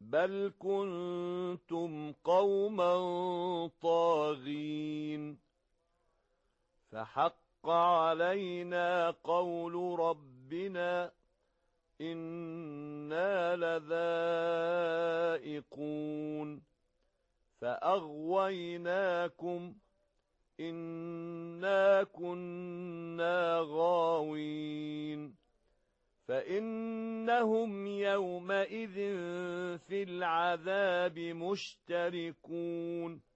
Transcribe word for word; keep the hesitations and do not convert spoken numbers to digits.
بل كنتم قوما طاغين فحق علينا قول ربنا إنا لذائقون فأغويناكم إنا كنا غاوين فإنهم يومئذ في العذاب مشتركون